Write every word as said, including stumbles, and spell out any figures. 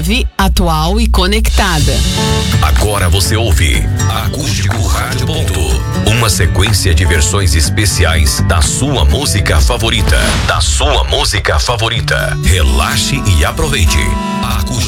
leve, atual e conectada. Agora você ouve Acústico Rádio Ponto, uma sequência de versões especiais da sua música favorita. Da sua música favorita. Relaxe e aproveite. Acústico